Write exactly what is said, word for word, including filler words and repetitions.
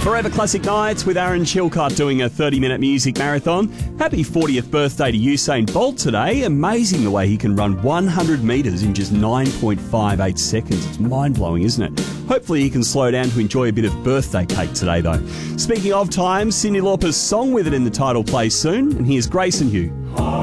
Forever Classic Nights with Aaron Chilcott doing a thirty-minute music marathon. Happy fortieth birthday to Usain Bolt today. Amazing the way he can run one hundred metres in just nine point five eight seconds. It's mind-blowing, isn't it? Hopefully he can slow down to enjoy a bit of birthday cake today, though. Speaking of time, Cyndi Lauper's song with it in the title plays soon, and here's Grace and Hugh.